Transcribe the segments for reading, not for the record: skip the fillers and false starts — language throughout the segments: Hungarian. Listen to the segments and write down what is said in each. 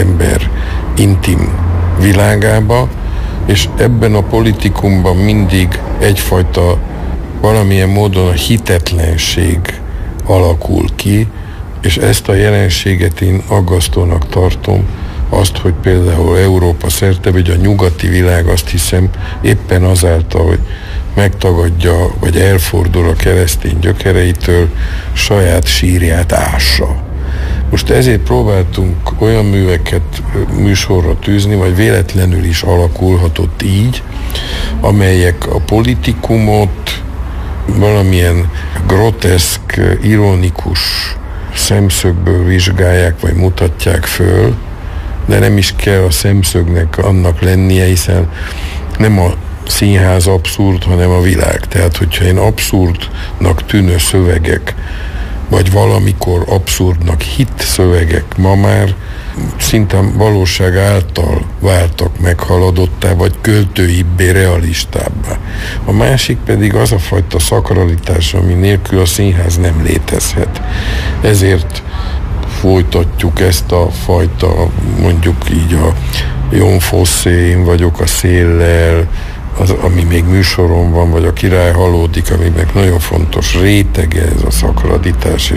ember intim világába, és ebben a politikumban mindig egyfajta valamilyen módon a hitetlenség alakul ki, és ezt a jelenséget én aggasztónak tartom, azt, hogy például Európa szerte, vagy a nyugati világ, azt hiszem, éppen azáltal, hogy megtagadja, vagy elfordul a keresztény gyökereitől, saját sírját ássa. Most ezért próbáltunk olyan műveket műsorra tűzni, vagy véletlenül is alakulhatott így, amelyek a politikumot valamilyen groteszk, ironikus szemszögből vizsgálják, vagy mutatják föl, de nem is kell a szemszögnek annak lennie, hiszen nem a színház abszurd, hanem a világ. Tehát, hogyha én abszurdnak tűnő szövegek, vagy valamikor abszurdnak hitt szövegek ma már szinte valóság által váltak meghaladottá, vagy költőibbé, realistábbá. A másik pedig az a fajta szakralitás, ami nélkül a színház nem létezhet. Ezért folytatjuk ezt a fajta, mondjuk így a Jon Fosse, Én vagyok a széllel, ami még műsoron van, vagy a Király halódik, ami meg nagyon fontos rétege, ez a szakralitás,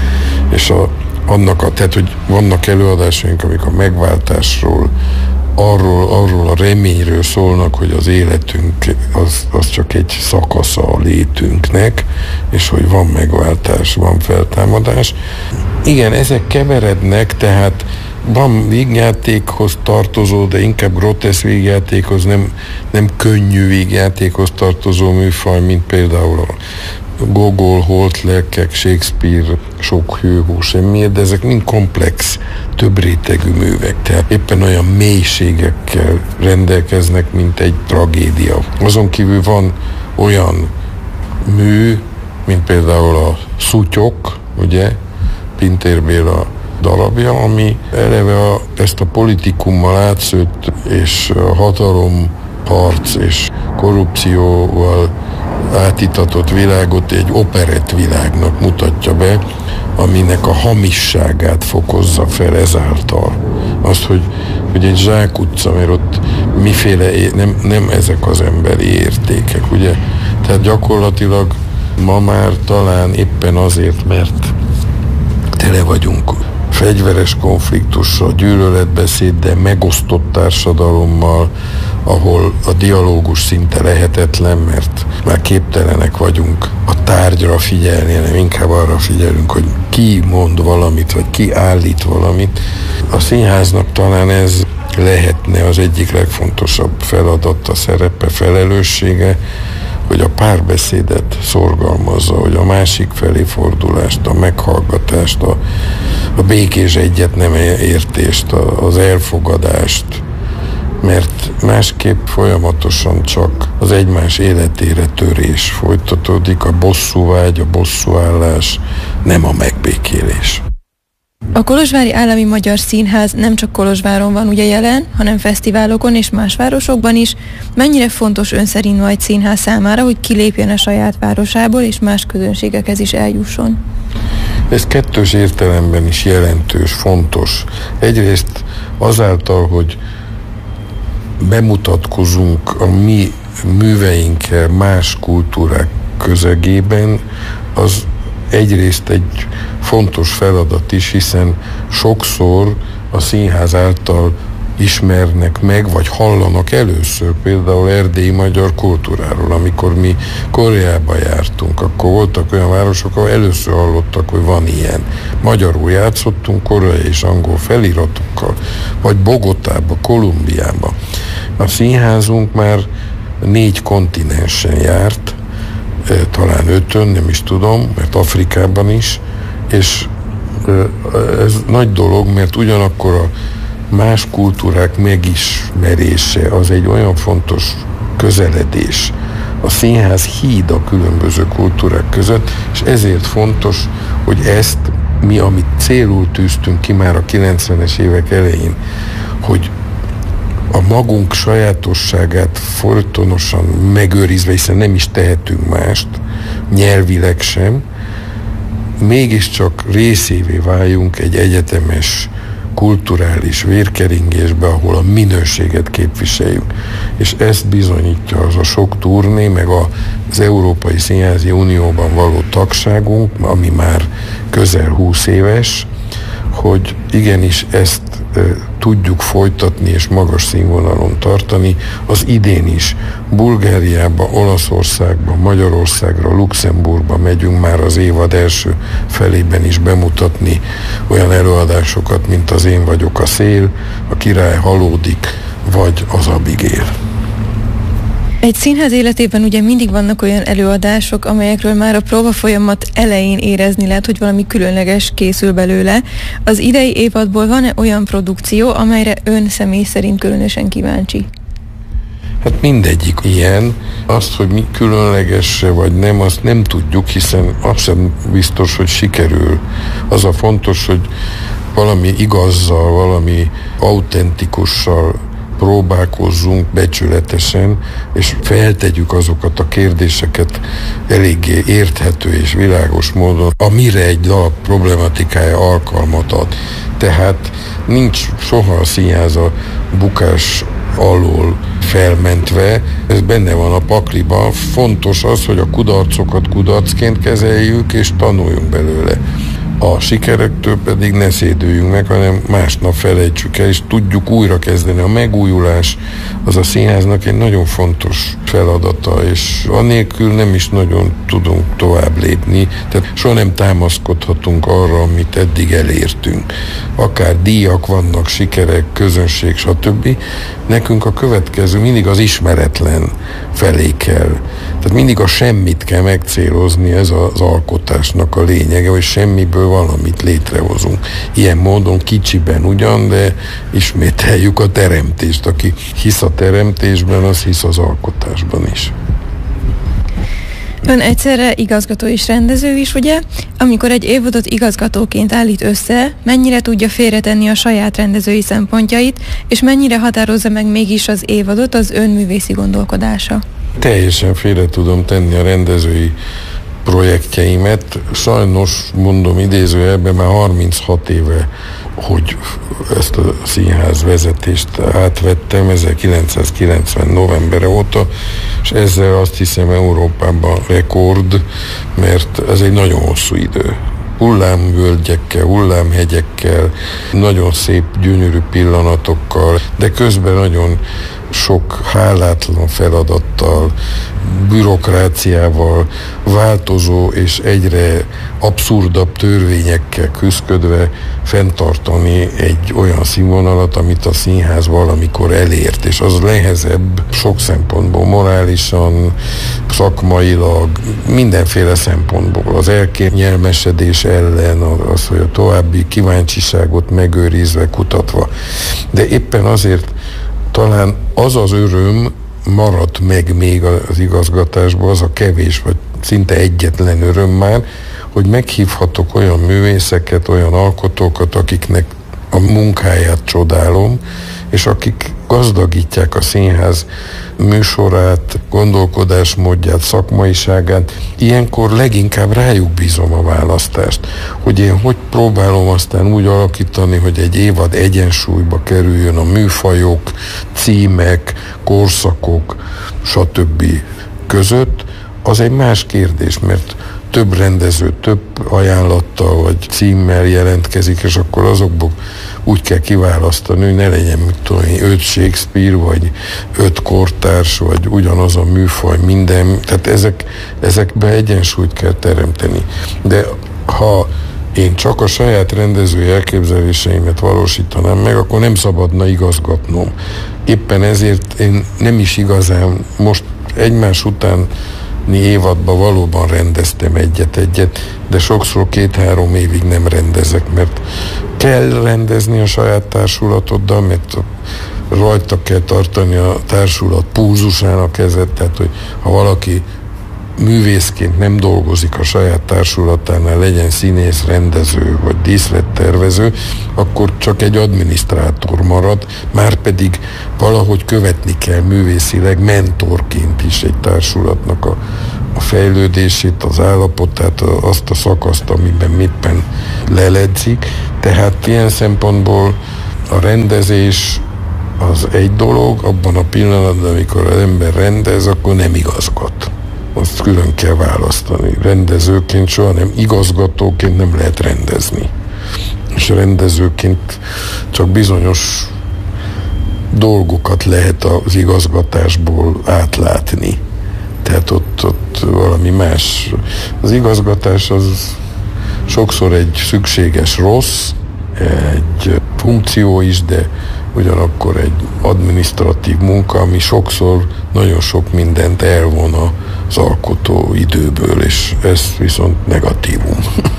tehát, hogy vannak előadásaink, amik a megváltásról, arról a reményről szólnak, hogy az életünk az csak egy szakasza a létünknek, és hogy van megváltás, van feltámadás. Igen, ezek keverednek, tehát van vígjátékhoz tartozó, de inkább groteszk vígjátékhoz, nem könnyű vígjátékhoz tartozó műfaj, mint például a Gogol, Holt lelkek, Shakespeare, Sok hőhó semmiért, de ezek mind komplex, több rétegű művek, tehát éppen olyan mélységekkel rendelkeznek, mint egy tragédia. Azon kívül van olyan mű, mint például a Szutyok, ugye, Pintér Béla darabja, ami eleve ezt a politikummal átszőtt és a hatalomharc és korrupcióval átitatott világot egy operett világnak mutatja be, aminek a hamisságát fokozza fel ezáltal. Azt, hogy egy zsákutca, mert ott miféle, nem ezek az emberi értékek, ugye? Tehát gyakorlatilag ma már talán éppen azért, mert tele vagyunk fegyveres konfliktussal, gyűlöletbeszéddel, megosztott társadalommal, ahol a dialógus szinte lehetetlen, mert már képtelenek vagyunk a tárgyra figyelni, hanem inkább arra figyelünk, hogy ki mond valamit, vagy ki állít valamit. A színháznak talán ez lehetne az egyik legfontosabb feladata, szerepe, felelőssége, hogy a párbeszédet szorgalmazza, hogy a másik felé fordulást, a meghallgatást, a békés egyetnemértést, az elfogadást, mert másképp folyamatosan csak az egymás életére törés folytatódik, a bosszúvágy, a bosszúállás, nem a megbékélés. A Kolozsvári Állami Magyar Színház nem csak Kolozsváron van ugye jelen, hanem fesztiválokon és más városokban is. Mennyire fontos ön szerint ma egy színház számára, hogy kilépjen a saját városából és más közönségekhez is eljusson? Ez kettős értelemben is jelentős, fontos. Egyrészt azáltal, hogy bemutatkozunk a mi műveinkkel más kultúrák közegében, az egyrészt egy fontos feladat is, hiszen sokszor a színház által ismernek meg, vagy hallanak először például erdélyi magyar kultúráról. Amikor mi Koreába jártunk, akkor voltak olyan városok, ahol először hallottak, hogy van ilyen. Magyarul játszottunk koreai és angol feliratokkal, vagy Bogotába, Kolumbiába. A színházunk már 4 kontinensen járt, talán 5-ön, nem is tudom, mert Afrikában is, és ez nagy dolog, mert ugyanakkor a más kultúrák megismerése az egy olyan fontos közeledés. A színház híd a különböző kultúrák között, és ezért fontos, hogy ezt mi, amit célul tűztünk ki már a 90-es évek elején, hogy a magunk sajátosságát folytonosan megőrizve, hiszen nem is tehetünk mást, nyelvileg sem, mégiscsak részévé váljunk egy egyetemes kulturális vérkeringésbe, ahol a minőséget képviseljük. És ezt bizonyítja az a sok turné, meg az Európai Színházi Unióban való tagságunk, ami már közel 20 éves, hogy igenis ezt tudjuk folytatni és magas színvonalon tartani. Az idén is Bulgáriába, Olaszországba, Magyarországra, Luxemburgba megyünk már az évad első felében is bemutatni olyan előadásokat, mint az Én vagyok a szél, a Király halódik, vagy az Abigail. Egy színház életében ugye mindig vannak olyan előadások, amelyekről már a próbafolyamat elején érezni lehet, hogy valami különleges készül belőle. Az idei évadból van-e olyan produkció, amelyre ön személy szerint különösen kíváncsi? Hát mindegyik ilyen. Azt, hogy mi különleges vagy nem, azt nem tudjuk, hiszen az sem biztos, hogy sikerül. Az a fontos, hogy valami igazzal, valami autentikussal próbálkozzunk becsületesen, és feltegyük azokat a kérdéseket eléggé érthető és világos módon, amire egy dalap problematikája alkalmat ad. Tehát nincs soha a színház a bukás alól felmentve, ez benne van a pakliban. Fontos az, hogy a kudarcokat kudarcként kezeljük, és tanuljunk belőle. A sikerektől pedig ne szédüljünk meg, hanem másnap felejtsük el, és tudjuk újra kezdeni. A megújulás az a színháznak egy nagyon fontos feladata, és anélkül nem is nagyon tudunk tovább lépni. Tehát soha nem támaszkodhatunk arra, amit eddig elértünk. Akár díjak vannak, sikerek, közönség, stb. Nekünk a következő mindig az ismeretlen felé kell. Tehát mindig a semmit kell megcélozni, ez az alkotásnak a lényege, hogy semmiből valamit létrehozunk. Ilyen módon kicsiben ugyan, de ismételjük a teremtést. Aki hisz a teremtésben, az hisz az alkotásban is. Ön egyszerre igazgató és rendező is, ugye? Amikor egy évadot igazgatóként állít össze, mennyire tudja félretenni a saját rendezői szempontjait, és mennyire határozza meg mégis az évadot az ön művészi gondolkodása? Teljesen félre tudom tenni a rendezői projektjeimet. Sajnos, mondom idézőjelben, már 36 éve, hogy ezt a színház vezetést átvettem, 1990 novembere óta, és ezzel azt hiszem Európában rekord, mert ez egy nagyon hosszú idő. Hullámvölgyekkel, hullámhegyekkel, nagyon szép, gyönyörű pillanatokkal, de közben nagyon sok hálátlan feladattal, bürokráciával, változó és egyre abszurdabb törvényekkel küszködve fenntartani egy olyan színvonalat, amit a színház valamikor elért, és az nehezebb sok szempontból, morálisan, szakmailag, mindenféle szempontból. Az elkényelmesedés ellen, az, hogy a további kíváncsiságot megőrizve, kutatva. De éppen azért talán az az öröm maradt meg még az igazgatásból, az a kevés, vagy szinte egyetlen öröm már, hogy meghívhatok olyan művészeket, olyan alkotókat, akiknek a munkáját csodálom, és akik gazdagítják a színház műsorát, gondolkodásmódját, szakmaiságát. Ilyenkor leginkább rájuk bízom a választást, hogy én hogy próbálom aztán úgy alakítani, hogy egy évad egyensúlyba kerüljön a műfajok, címek, korszakok, stb. Között, az egy más kérdés, mert több rendező, több ajánlattal vagy címmel jelentkezik, és akkor azokból úgy kell kiválasztani, hogy ne legyen, mit tudom én, 5 Shakespeare, vagy 5 kortárs, vagy ugyanaz a műfaj, minden. Tehát ezekbe egyensúlyt kell teremteni. De ha én csak a saját rendezői elképzeléseimet valósítanám meg, akkor nem szabadna igazgatnom. Éppen ezért én nem is igazán most egymás után évadban valóban rendeztem egyet, de sokszor 2-3 évig nem rendezek, mert kell rendezni a saját társulatoddal, mert rajta kell tartani a társulat pulzusán a kezet, tehát hogy ha valaki művészként nem dolgozik a saját társulatánál, legyen színész, rendező vagy díszlettervező, akkor csak egy adminisztrátor marad, márpedig valahogy követni kell művészileg mentorként is egy társulatnak a a fejlődését, az állapotát, azt a szakaszt, amiben éppen leledzik. Tehát ilyen szempontból a rendezés az egy dolog, abban a pillanatban, amikor az ember rendez, akkor nem igazgat. Azt külön kell választani. Rendezőként soha nem, igazgatóként nem lehet rendezni. És rendezőként csak bizonyos dolgokat lehet az igazgatásból átlátni. Tehát ott valami más. Az igazgatás az sokszor egy szükséges rossz, egy funkció is, de ugyanakkor egy adminisztratív munka, ami sokszor nagyon sok mindent elvon az alkotó időből, és ez viszont negatívum.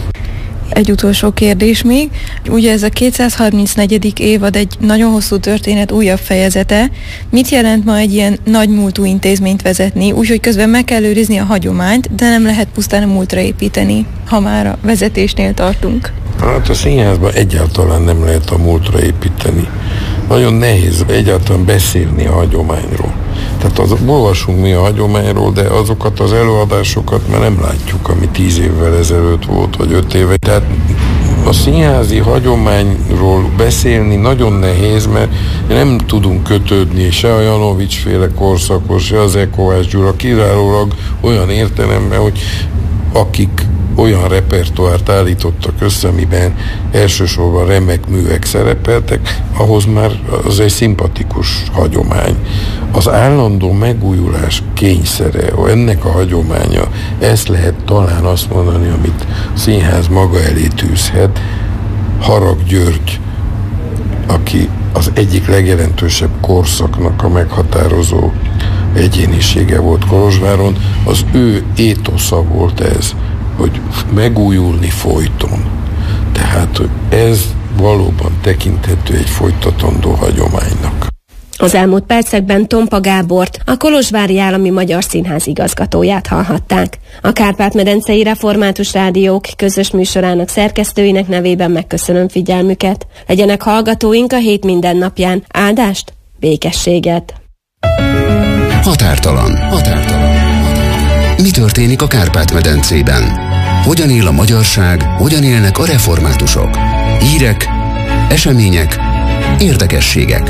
Egy utolsó kérdés még. Ugye ez a 234. évad egy nagyon hosszú történet újabb fejezete. Mit jelent ma egy ilyen nagy múltú intézményt vezetni, úgyhogy közben meg kell őrizni a hagyományt, de nem lehet pusztán a múltra építeni, ha már a vezetésnél tartunk? Hát a színházban egyáltalán nem lehet a múltra építeni. Nagyon nehéz egyáltalán beszélni a hagyományról. Tehát olvasunk mi a hagyományról, de azokat az előadásokat már nem látjuk, ami 10 évvel ezelőtt volt, vagy 5 éve. Tehát a színházi hagyományról beszélni nagyon nehéz, mert nem tudunk kötődni se a Janovics-féle korszakos, se az Kovács Gyula, kizárólag olyan értelemben, hogy akik olyan repertoárt állítottak össze, amiben elsősorban remek művek szerepeltek, ahhoz már az egy szimpatikus hagyomány. Az állandó megújulás kényszere, ennek a hagyománya, ezt lehet talán azt mondani, amit a színház maga elé tűzhet. Harag György, aki az egyik legjelentősebb korszaknak a meghatározó egyénisége volt Kolozsváron, az ő étosza volt ez, hogy megújulni folyton. Tehát ez valóban tekinthető egy folytatandó hagyománynak. Az elmúlt percekben Tompa Gábort, a Kolozsvári Állami Magyar Színház igazgatóját hallhatták. A Kárpát-medencei Református Rádiók közös műsorának szerkesztőinek nevében megköszönöm figyelmüket. Legyenek hallgatóink a hét mindennapján. Áldást, békességet! Határtalan. Mi történik a Kárpát-medencében? Hogyan él a magyarság, hogyan élnek a reformátusok? Hírek, események, érdekességek.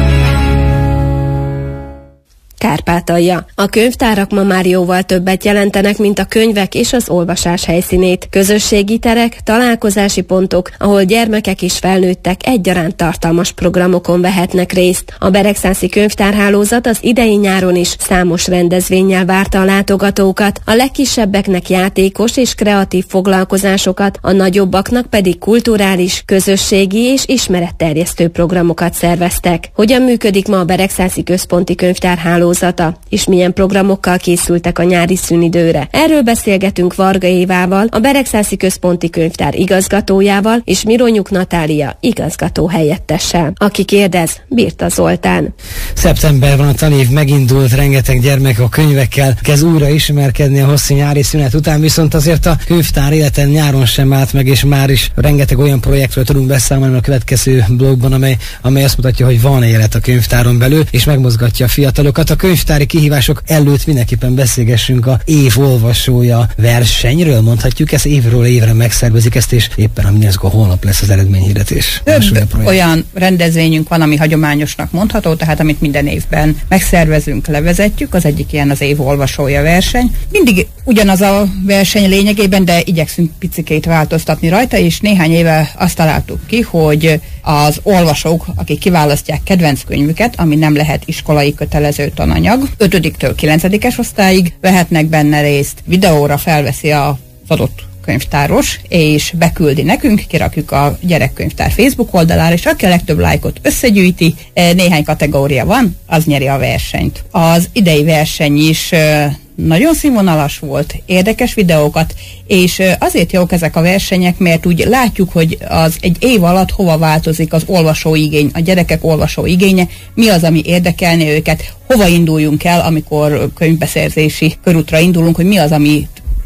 Kárpátalja. A könyvtárak ma már jóval többet jelentenek, mint a könyvek és az olvasás helyszínét. Közösségi terek, találkozási pontok, ahol gyermekek és felnőttek egyaránt tartalmas programokon vehetnek részt. A Beregszászi könyvtárhálózat az idei nyáron is számos rendezvénnyel várta a látogatókat, a legkisebbeknek játékos és kreatív foglalkozásokat, a nagyobbaknak pedig kulturális, közösségi és ismeretterjesztő programokat szerveztek. Hogyan működik ma a Beregszászi Központi Könyvtárhálózata, és milyen programokkal készültek a nyári szünidőre? Erről beszélgetünk Varga Évával, a Beregszászi Központi Könyvtár igazgatójával, és Mironyuk Natália igazgató helyettessel. Aki kérdez, Birta Zoltán. Szeptember van, a tanév megindult, rengeteg gyermek a könyvekkel kezd újra ismerkedni a hosszú nyári szünet után, viszont azért a könyvtár életen nyáron sem állt meg, és már is rengeteg olyan projektről tudunk beszámolni a következő blogban, amely azt mutatja, hogy van élet a könyvtáron belül, és megmozgatja a fiatalokat. A könyvtári kihívások előtt mindenképpen beszélgessünk a év olvasója versenyről, mondhatjuk, ezt évről évre megszervezik ezt, és éppen a Mineszko holnap lesz az eredményhirdetés. Több olyan rendezvényünk van, ami hagyományosnak mondható, tehát amit minden évben megszervezünk, levezetjük, az egyik ilyen az év olvasója verseny. Mindig ugyanaz a verseny lényegében, de igyekszünk picikét változtatni rajta, és néhány éve azt találtuk ki, hogy az olvasók, akik kiválasztják kedvenc könyvüket, ami nem lehet iskolai kötelező tananyag, 5-től 9-es osztályig vehetnek benne részt, videóra felveszi az adott könyvtáros, és beküldi nekünk, kirakjuk a gyerekkönyvtár Facebook oldalára, és aki a legtöbb lájkot összegyűjti, néhány kategória van, az nyeri a versenyt. Az idei verseny is nagyon színvonalas volt, érdekes videókat, és azért jók ezek a versenyek, mert úgy látjuk, hogy az egy év alatt hova változik az olvasóigény, a gyerekek olvasóigénye, mi az, ami érdekelni őket, hova induljunk el, amikor könyvbeszerzési körútra indulunk, hogy mi az, ami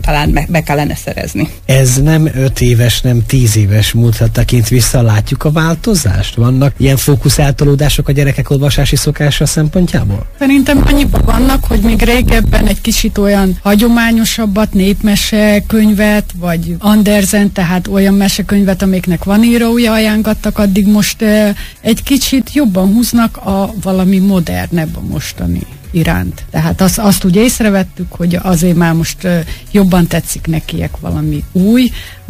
talán be kellene szerezni. Ez nem 5 éves, nem 10 éves múltra tekint vissza, látjuk a változást? Vannak ilyen fókuszáltalódások a gyerekek olvasási szokása szempontjából? Szerintem annyiban vannak, hogy még régebben egy kicsit olyan hagyományosabbat, népmese könyvet, vagy Andersen, tehát olyan mesekönyvet, amiknek van írója, ajánlottak, addig most egy kicsit jobban húznak a valami modernebb a mostani iránt. Tehát azt úgy észrevettük, hogy azért már most jobban tetszik nekiek valami új,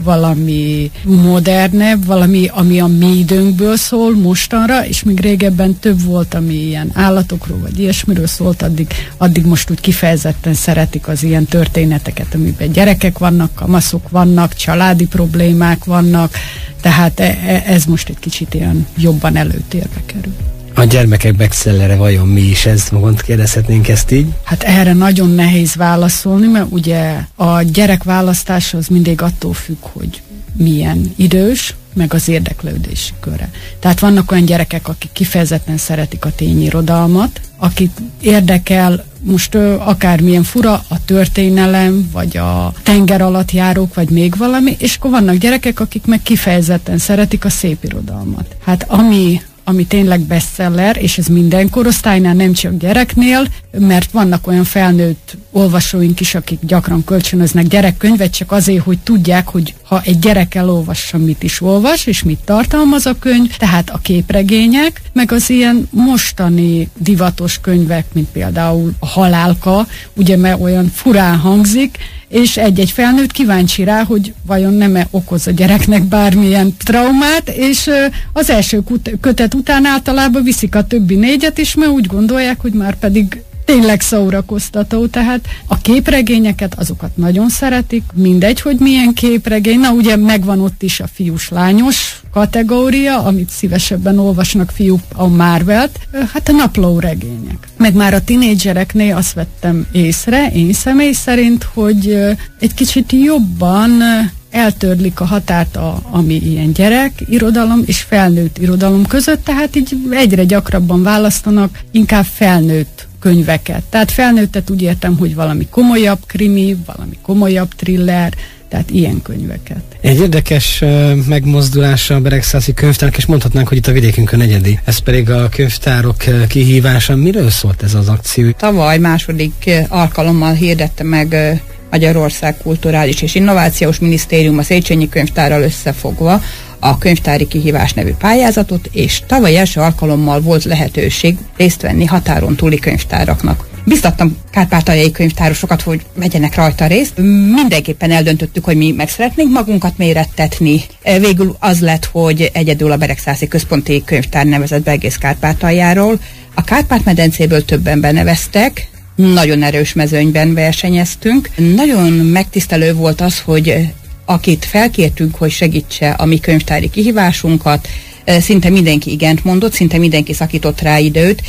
valami modernebb, valami, ami a mi időnkből szól mostanra, és még régebben több volt, ami ilyen állatokról, vagy ilyesmiről szólt, addig most úgy kifejezetten szeretik az ilyen történeteket, amiben gyerekek vannak, kamaszok vannak, családi problémák vannak, tehát ez most egy kicsit ilyen jobban előtérbe kerül. A gyermekek bestseller vajon mi is ez? Magont kérdezhetnénk ezt így? Hát erre nagyon nehéz válaszolni, mert ugye a gyerekválasztás az mindig attól függ, hogy milyen idős, meg az érdeklődési köre. Tehát vannak olyan gyerekek, akik kifejezetten szeretik a tényirodalmat, akit érdekel most akármilyen fura a történelem, vagy a tengeralattjárók, vagy még valami, és akkor vannak gyerekek, akik meg kifejezetten szeretik a szépirodalmat. Hát ami tényleg bestseller, és ez minden korosztálynál, nem csak gyereknél, mert vannak olyan felnőtt olvasóink is, akik gyakran kölcsönöznek gyerekkönyvet, csak azért, hogy tudják, hogy ha egy gyerek elolvassa, mit is olvas, és mit tartalmaz a könyv, tehát a képregények, meg az ilyen mostani divatos könyvek, mint például a Halálka, ugye, mert olyan furán hangzik, és egy-egy felnőtt kíváncsi rá, hogy vajon nem-e okoz a gyereknek bármilyen traumát, és az első kötet után általában viszik a többi 4 is, mert úgy gondolják, hogy már pedig tényleg szórakoztató, tehát a képregényeket, azokat nagyon szeretik, mindegy, hogy milyen képregény, na ugye megvan ott is a fiús-lányos kategória, amit szívesebben olvasnak fiúk, a Marvelt, hát a naplóregények. Meg már a tinédzsereknél azt vettem észre, én személy szerint, hogy egy kicsit jobban eltörlik a határt ami ilyen gyerek irodalom és felnőtt irodalom között, tehát így egyre gyakrabban választanak inkább felnőtt könyveket. Tehát felnőttet úgy értem, hogy valami komolyabb krimi, valami komolyabb thriller, tehát ilyen könyveket. Egy érdekes megmozdulása a Beregszászi könyvtárnak, és mondhatnánk, hogy itt a vidékünkön egyedi. Ez pedig a könyvtárok kihívása. Miről szólt ez az akció? Tavaly második alkalommal hirdette meg Magyarország Kulturális és Innovációs Minisztérium a Széchenyi Könyvtárral összefogva a Könyvtári Kihívás nevű pályázatot, és tavaly első alkalommal volt lehetőség részt venni határon túli könyvtáraknak. Biztattam kárpátaljai könyvtárosokat, hogy vegyenek rajta részt. Mindenképpen eldöntöttük, hogy mi meg szeretnénk magunkat mérettetni. Végül az lett, hogy egyedül a Beregszászi Központi Könyvtár nevezett be egész Kárpátaljáról. A Kárpát-medencéből többen beneveztek, nagyon erős mezőnyben versenyeztünk. Nagyon megtisztelő volt az, hogy akit felkértünk, hogy segítse a mi könyvtári kihívásunkat, szinte mindenki igent mondott, szinte mindenki szakított rá időt,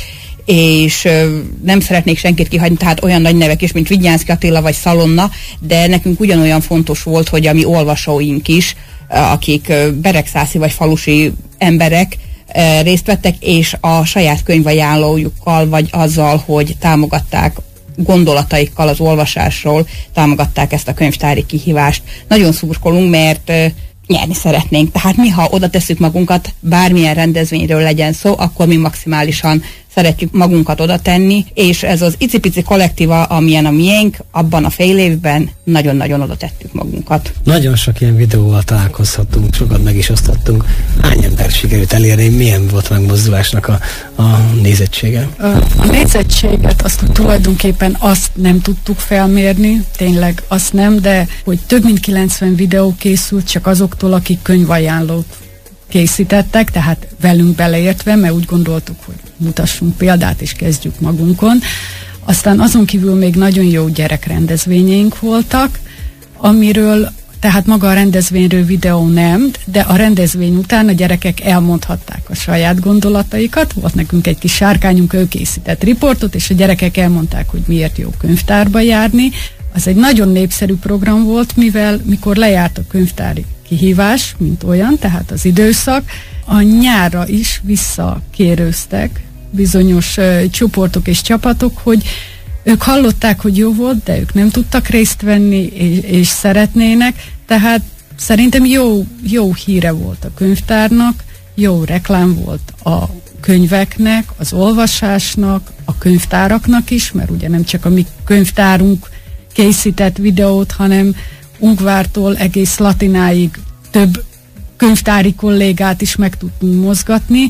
és nem szeretnék senkit kihagyni, tehát olyan nagy nevek is, mint Vigyánszky Attila vagy Szalonna, de nekünk ugyanolyan fontos volt, hogy a mi olvasóink is, akik beregszászi vagy falusi emberek, részt vettek, és a saját könyvajánlójukkal, vagy azzal, hogy támogatták gondolataikkal az olvasásról, támogatták ezt a könyvtári kihívást. Nagyon szurkolunk, mert nyerni szeretnénk. Tehát mi, ha oda tesszük magunkat, bármilyen rendezvényről legyen szó, akkor mi maximálisan szeretjük magunkat oda tenni, és ez az icipici kollektíva, amilyen a miénk, abban a fél évben nagyon-nagyon oda tettük magunkat. Nagyon sok ilyen videóval találkozhattunk, sokat meg is osztottunk. Hány ember sikerült elérni? Milyen volt megmozdulásnak a nézettsége? A nézettséget azt tulajdonképpen azt nem tudtuk felmérni, tényleg azt nem, de hogy több mint 90 videó készült csak azoktól, akik könyvajánlót készítettek, tehát velünk beleértve, mert úgy gondoltuk, hogy mutassunk példát és kezdjük magunkon. Aztán azon kívül még nagyon jó gyerekrendezvényeink voltak, amiről, tehát maga a rendezvényről videó nem, de a rendezvény után a gyerekek elmondhatták a saját gondolataikat. Volt nekünk egy kis sárkányunk, ő készített riportot, és a gyerekek elmondták, hogy miért jó könyvtárba járni. Az egy nagyon népszerű program volt, mivel mikor lejárt a könyvtári kihívás, mint olyan, tehát az időszak, a nyárra is visszakérőztek bizonyos csoportok és csapatok, hogy ők hallották, hogy jó volt, de ők nem tudtak részt venni, és szeretnének, tehát szerintem jó híre volt a könyvtárnak, jó reklám volt a könyveknek, az olvasásnak, a könyvtáraknak is, mert ugye nem csak a mi könyvtárunk készített videót, hanem Ungvártól egész Latináig több könyvtári kollégát is meg tudtunk mozgatni.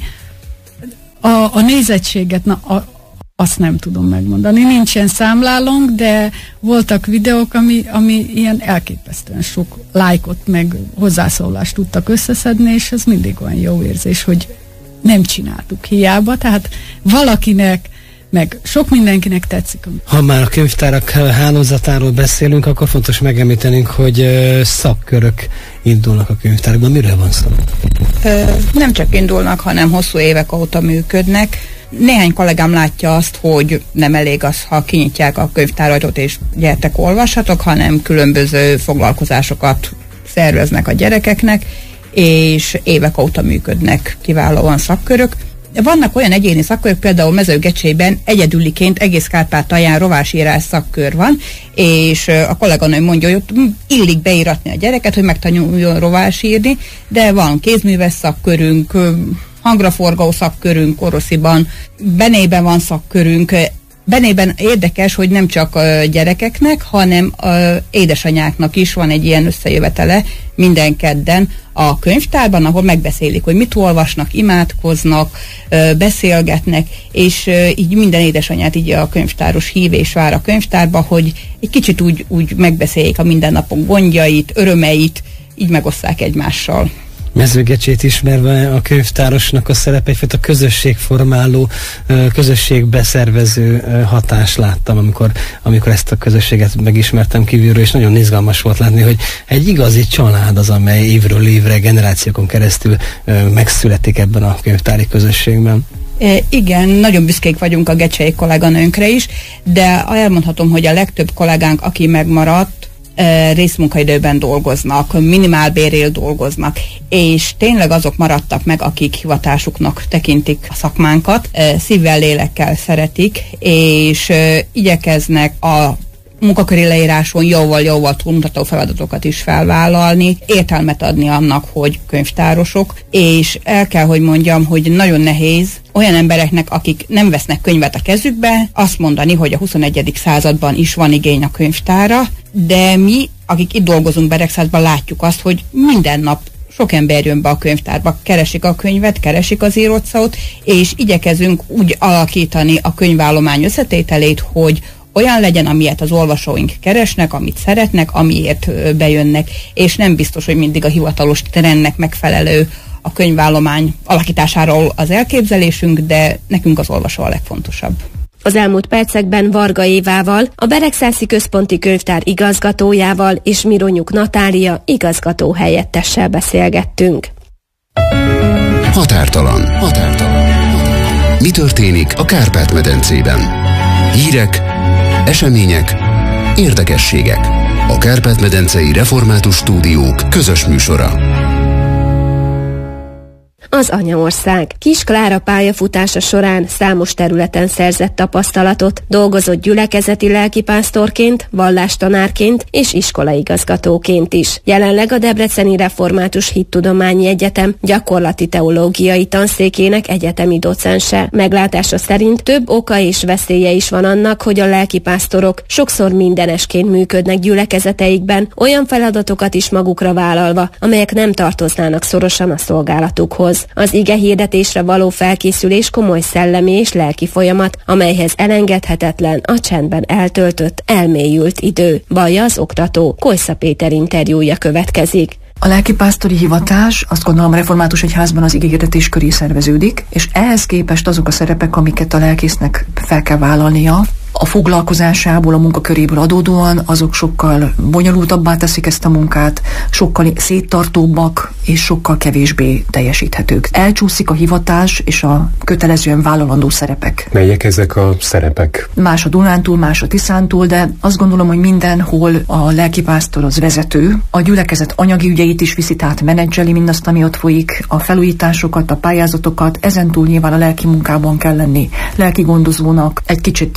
A nézettséget, azt nem tudom megmondani. Nincsen számlálónk, de voltak videók, ami ilyen elképesztően sok lájkot meg hozzászólást tudtak összeszedni, és ez mindig olyan jó érzés, hogy nem csináltuk hiába, tehát valakinek, meg sok mindenkinek tetszik. Ha már a könyvtárak hálózatáról beszélünk, akkor fontos megemlítenünk, hogy szakkörök indulnak a könyvtárakban. Miről van szó? Nem csak indulnak, hanem hosszú évek óta működnek. Néhány kollégám látja azt, hogy nem elég az, ha kinyitják a könyvtárajtót és gyertek, olvashatok, hanem különböző foglalkozásokat szerveznek a gyerekeknek, és évek óta működnek kiválóan szakkörök. Vannak olyan egyéni szakkörök, például Mezőgecsében egyedüliként egész Kárpátalján rovásírás szakkör van, és a kolléganő mondja, hogy ott illik beíratni a gyereket, hogy megtanuljon rovásírni, de van kézműves szakkörünk, hangraforgó szakkörünk Orosziban, Benében van szakkörünk. Benében érdekes, hogy nem csak a gyerekeknek, hanem édesanyáknak is van egy ilyen összejövetele minden kedden a könyvtárban, ahol megbeszélik, hogy mit olvasnak, imádkoznak, beszélgetnek, és így minden édesanyát így a könyvtáros hív és vár a könyvtárba, hogy egy kicsit úgy megbeszéljék a mindennapok gondjait, örömeit, így megosszák egymással. Mezőgecsét ismerve a könyvtárosnak a szerep egyfajta közösségformáló, közösségbeszervező hatást láttam, amikor ezt a közösséget megismertem kívülről, és nagyon izgalmas volt látni, hogy egy igazi család az, amely évről évre, generációkon keresztül megszületik ebben a könyvtári közösségben. Igen, nagyon büszkék vagyunk a gecsei kolléganőnkre is, de elmondhatom, hogy a legtöbb kollégánk, aki megmaradt, részmunkaidőben dolgoznak, minimálbérrel dolgoznak, és tényleg azok maradtak meg, akik hivatásuknak tekintik a szakmánkat, szívvel, lélekkel szeretik, és igyekeznek a munkaköri leíráson jóval túlmutató feladatokat is felvállalni, értelmet adni annak, hogy könyvtárosok, és el kell, hogy mondjam, hogy nagyon nehéz olyan embereknek, akik nem vesznek könyvet a kezükbe, azt mondani, hogy a 21. században is van igény a könyvtára, de mi, akik itt dolgozunk Beregszázban, látjuk azt, hogy minden nap sok ember jön be a könyvtárba, keresik a könyvet, keresik az írott szót, és igyekezünk úgy alakítani a könyvállomány összetételét, hogy olyan legyen, amilyet az olvasóink keresnek, amit szeretnek, amiért bejönnek, és nem biztos, hogy mindig a hivatalos trendnek megfelelő a könyvállomány alakításáról az elképzelésünk, de nekünk az olvasó a legfontosabb. Az elmúlt percekben Varga Évával, a Beregszászi Központi Könyvtár igazgatójával és Mironyuk Natália igazgató helyettessel beszélgettünk. Határtalan. Mi történik a Kárpát-medencében? Hírek, események, érdekességek. A Kárpát-medencei Református Stúdiók közös műsora. Az Anyaország. Kis Klára pályafutása során számos területen szerzett tapasztalatot, dolgozott gyülekezeti lelkipásztorként, vallástanárként és iskolaigazgatóként is. Jelenleg a Debreceni Református Hittudományi Egyetem gyakorlati teológiai tanszékének egyetemi docense. Meglátása szerint több oka és veszélye is van annak, hogy a lelkipásztorok sokszor mindenesként működnek gyülekezeteikben, olyan feladatokat is magukra vállalva, amelyek nem tartoznának szorosan a szolgálatukhoz. Az igehirdetésre való felkészülés komoly szellemi és lelki folyamat, amelyhez elengedhetetlen a csendben eltöltött, elmélyült idő. Vallja az oktató. Kojsza Péter interjúja következik. A lelkipásztori hivatás, azt gondolom, a Református Egyházban az igehirdetés köré szerveződik, és ehhez képest azok a szerepek, amiket a lelkésznek fel kell vállalnia, a foglalkozásából, a munkaköréből adódóan, azok sokkal bonyolultabbá teszik ezt a munkát, sokkal széttartóbbak és sokkal kevésbé teljesíthetők. Elcsúszik a hivatás és a kötelezően vállalandó szerepek. Melyek ezek a szerepek? Más a Dunántúl, más a Tiszántúl, de azt gondolom, hogy mindenhol a lelkipásztor az vezető, a gyülekezet anyagi ügyeit is viszi, tehát menedzseli mindazt, ami ott folyik, a felújításokat, a pályázatokat, ezentúl nyilván a lelki munkában kell lenni lelki gondozónak, egy kicsit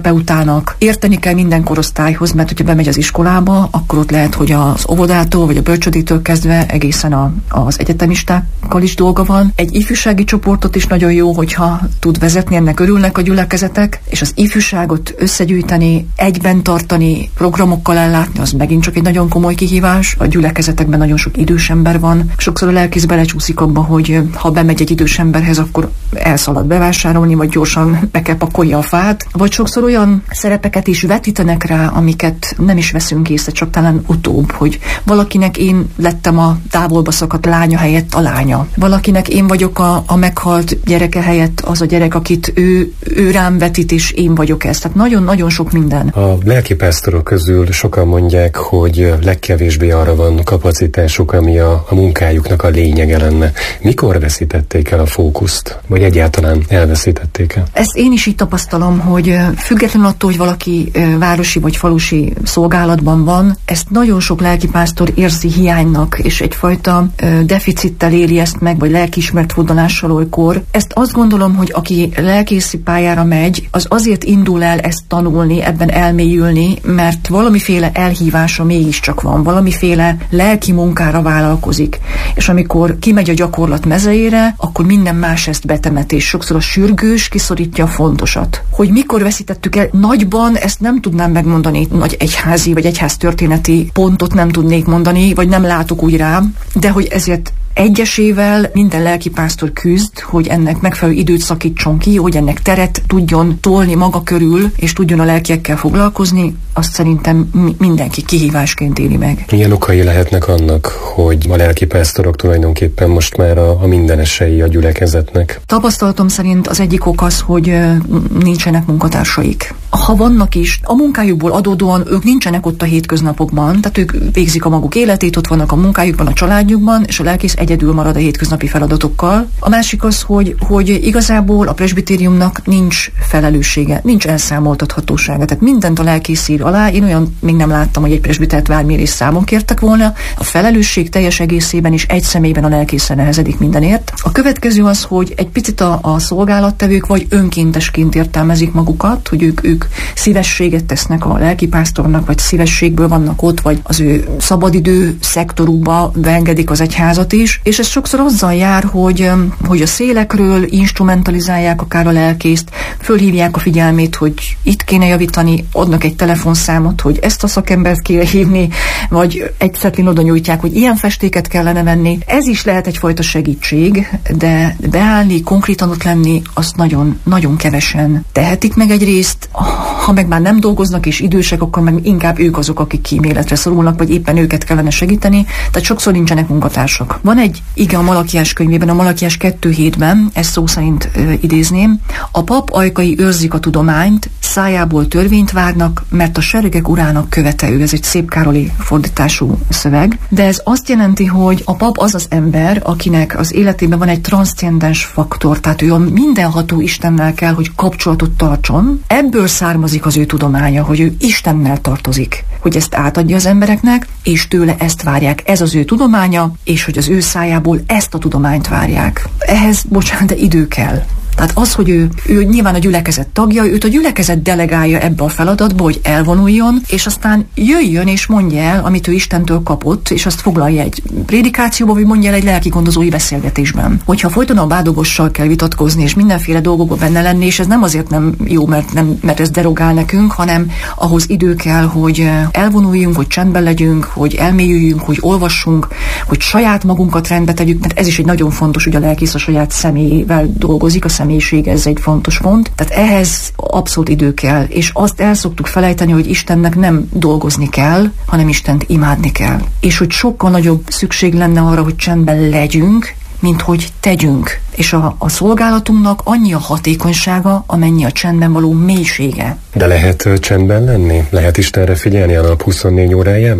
terapeutának. Érteni kell minden korosztályhoz, mert hogyha bemegy az iskolába, akkor ott lehet, hogy az óvodától vagy a bölcsődétől kezdve egészen az egyetemistákkal is dolga van. Egy ifjúsági csoportot is nagyon jó, hogyha tud vezetni, ennek örülnek a gyülekezetek, és az ifjúságot összegyűjteni, egyben tartani, programokkal ellátni, az megint csak egy nagyon komoly kihívás. A gyülekezetekben nagyon sok idős ember van. Sokszor a lelkész belecsúszik abba, hogy ha bemegy egy idős emberhez, akkor elszalad bevásárolni, vagy gyorsan be kell pakolja a fát. Vagy sokszor olyan szerepeket is vetítenek rá, amiket nem is veszünk észre, csak talán utóbb, hogy valakinek én lettem a távolba szakadt lánya helyett a lánya. Valakinek én vagyok a meghalt gyereke helyett az a gyerek, akit ő rám vetít, és én vagyok ez. Tehát nagyon-nagyon sok minden. A lelkipásztorok közül sokan mondják, hogy legkevésbé arra van kapacitásuk, ami a munkájuknak a lényege lenne. Mikor veszítették el a fókuszt? Vagy egyáltalán elveszítették el? Ezt én is így tapasztalom, hogy függetlenül attól, hogy valaki városi vagy falusi szolgálatban van, ezt nagyon sok lelkipásztor érzi hiánynak, és egyfajta deficittel éli ezt meg, vagy lelkiismert fordulással olykor. Ezt azt gondolom, hogy aki lelkészi pályára megy, az azért indul el ezt tanulni, ebben elmélyülni, mert valamiféle elhívása mégiscsak van, valamiféle lelki munkára vállalkozik. És amikor kimegy a gyakorlat mezejére, akkor minden más ezt betemet, és sokszor a sürgős kiszorítja a fontosat. Hogy mikor veszítettük el nagyban, ezt nem tudnám megmondani, nagy egyházi vagy egyháztörténeti pontot nem tudnék mondani, vagy nem látok úgy rám, de hogy ezért egyesével minden lelkipásztor küzd, hogy ennek megfelelő időt szakítson ki, hogy ennek teret tudjon tolni maga körül, és tudjon a lelkiekkel foglalkozni, azt szerintem mindenki kihívásként éli meg. Milyen okai lehetnek annak, hogy a lelkipásztorok tulajdonképpen most már a mindenesei a gyülekezetnek? Tapasztalatom szerint az egyik ok az, hogy nincsenek munkatársaik. Ha vannak is, a munkájukból adódóan ők nincsenek ott a hétköznapokban, tehát ők végzik a maguk életét, ott vannak a munkájukban, a családjukban, és a lelkész egyedül marad a hétköznapi feladatokkal. A másik az, hogy igazából a presbitériumnak nincs felelőssége, nincs elszámoltathatósága. Tehát mindent a lelkész ír alá. Én olyan még nem láttam, hogy egy presbitert bármilyen számon kértek volna. A felelősség teljes egészében is egy személyben a lelkészre nehezedik mindenért. A következő az, hogy egy picit a szolgálattevők vagy önkéntesként értelmezik magukat, hogy ők szívességet tesznek a lelkipásztornak, vagy szívességből vannak ott, vagy az ő szabadidő szektorukba beengedik az egyházat is, és ez sokszor azzal jár, hogy a szélekről instrumentalizálják akár a lelkészt, fölhívják a figyelmét, hogy itt kéne javítani, adnak egy telefonszámot, hogy ezt a szakembert kéne hívni, vagy egy szetlin oda nyújtják, hogy ilyen festéket kellene venni. Ez is lehet egyfajta segítség, de beállni, konkrétan ott lenni, azt nagyon, nagyon kevesen tehetik meg egyrészt. Ha meg már nem dolgoznak és idősek, akkor meg inkább ők azok, akik kíméletre szorulnak, vagy éppen őket kellene segíteni, tehát sokszor nincsenek munkatársak. Van egy ige a Malakiás könyvében, a Malakiás 2:7-ben, ezt szó szerint idézném: a pap ajkai őrzik a tudományt, szájából törvényt várnak, mert a seregek urának követe ő. Ez egy Szép Károli fordítású szöveg, de ez azt jelenti, hogy a pap az az ember, akinek az életében van egy transzcendens faktor, tehát ő a mindenható Istennel kell, hogy kapcsolatot tartson. Ebből származik az ő tudománya, hogy ő Istennel tartozik, hogy ezt átadja az embereknek, és tőle ezt várják. Ez az ő tudománya, és hogy az ő szájából ezt a tudományt várják. Ehhez, bocsánat, de idő kell. Tehát az, hogy ő nyilván a gyülekezet tagja, őt a gyülekezet delegálja ebbe a feladatba, hogy elvonuljon, és aztán jöjjön és mondja el, amit ő Istentől kapott, és azt foglalja egy prédikációba, vagy mondja el egy lelki gondozói beszélgetésben. Hogyha folyton a bádogossal kell vitatkozni, és mindenféle dolgokban benne lenni, és ez nem azért nem jó, mert ez derogál nekünk, hanem ahhoz idő kell, hogy elvonuljunk, hogy csendben legyünk, hogy elmélyüljünk, hogy olvassunk, hogy saját magunkat rendbe tegyük, mert ez is egy nagyon fontos, hogy a lelkész a saját személyével dolgozik, a személyiség, ez egy fontos pont. Tehát ehhez abszolút idő kell, és azt el szoktuk felejteni, hogy Istennek nem dolgozni kell, hanem Istent imádni kell. És hogy sokkal nagyobb szükség lenne arra, hogy csendben legyünk, mint hogy tegyünk. És a szolgálatunknak annyi a hatékonysága, amennyi a csendben való mélysége. De lehet csendben lenni? Lehet Istenre figyelni a nap 24 órájában?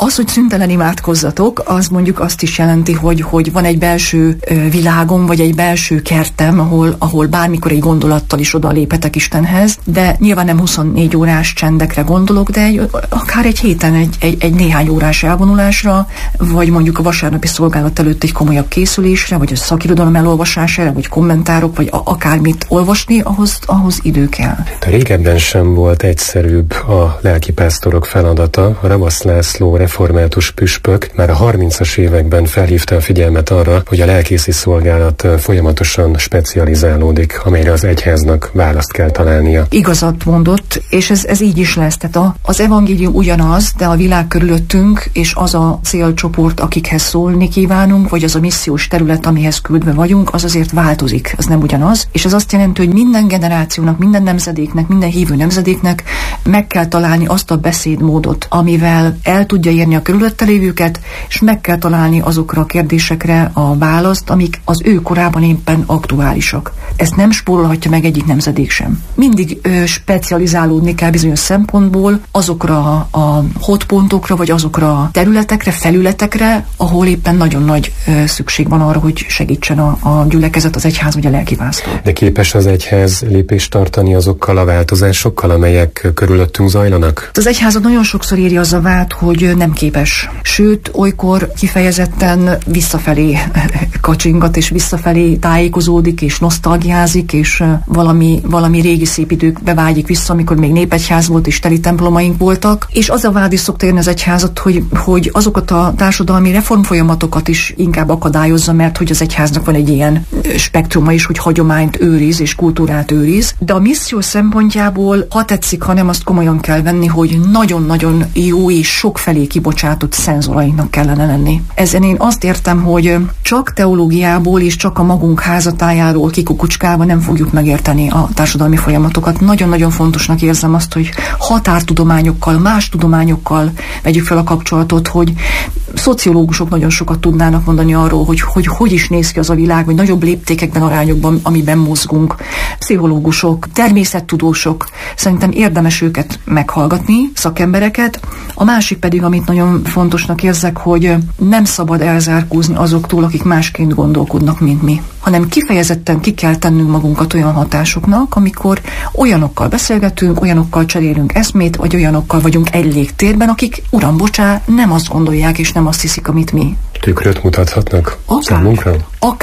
Az, hogy szüntelen imádkozzatok, az mondjuk azt is jelenti, hogy van egy belső világom, vagy egy belső kertem, ahol bármikor egy gondolattal is oda léphetek Istenhez, de nyilván nem 24 órás csendekre gondolok, de akár egy héten egy néhány órás elvonulásra, vagy mondjuk a vasárnapi szolgálat előtt egy komolyabb készülésre, vagy a szakirodalom elolvasására, vagy kommentárok, vagy akármit olvasni, ahhoz idő kell. De régebben sem volt egyszerűbb a lelkipásztorok feladata. A Ravasz László református püspök már a 30-as években felhívta a figyelmet arra, hogy a lelkészi szolgálat folyamatosan specializálódik, amelyre az egyháznak választ kell találnia. Igazat mondott, és ez így is lesz. Tehát az evangélium ugyanaz, de a világ körülöttünk, és az a célcsoport, akikhez szólni kívánunk, vagy az a missziós terület, amihez küldve vagyunk, az azért változik, az nem ugyanaz. És ez azt jelenti, hogy minden generációnak, minden nemzedéknek, minden hívő nemzedéknek meg kell találni azt a beszédmódot, amivel el tudja érni a körülötte lévőket, és meg kell találni azokra a kérdésekre a választ, amik az ő korában éppen aktuálisak. Ezt nem spórolhatja meg egyik nemzedék sem. Mindig specializálódni kell bizonyos szempontból azokra a hotpontokra, vagy azokra a területekre, felületekre, ahol éppen nagyon nagy szükség van arra, hogy segítsen a gyülekezet, az egyház vagy a lelkipásztor. De képes az egyház lépést tartani azokkal a változásokkal, amelyek körülöttünk zajlanak? Az egyházat nagyon sokszor éri az a vád, hogy nem képes. Sőt, olykor kifejezetten visszafelé kacsingat, és visszafelé tájékozódik, és nosztalgiázik, és valami régi szép időkbe vágyik vissza, amikor még népegyház volt, és teli templomaink voltak. És az a vád is szokta érni az egyházat, hogy azokat a társadalmi reformfolyamatokat is inkább akadályozza, mert hogy az egyháznak van egy ilyen spektruma is, hogy hagyományt őriz és kultúrát őriz. De a misszió szempontjából, ha tetszik, ha nem, azt komolyan kell venni, hogy nagyon-nagyon jó és sokfelé kibocsátott szenzorainak kellene lenni. Ezen én azt értem, hogy csak teológiából és csak a magunk házatájáról kikukucskálva nem fogjuk megérteni a társadalmi folyamatokat. Nagyon-nagyon fontosnak érzem azt, hogy határtudományokkal, más tudományokkal vegyük fel a kapcsolatot, hogy szociológusok nagyon sokat tudnának mondani arról, hogy is néz ki az a világ, vagy nagyobb léptékekben, arányokban, amiben mozgunk. Pszichológusok, természettudósok, szerintem érdemes őket meghallgatni, szakembereket. A másik pedig, amit nagyon fontosnak érzek, hogy nem szabad elzárkózni azoktól, akik másként gondolkodnak, mint mi, hanem kifejezetten ki kell tennünk magunkat olyan hatásoknak, amikor olyanokkal beszélgetünk, olyanokkal cserélünk eszmét, vagy olyanokkal vagyunk egy légtérben, akik, uram, bocsá, nem azt gondolják, és nem azt hiszik, amit mi. Tükröt mutathatnak számunkra?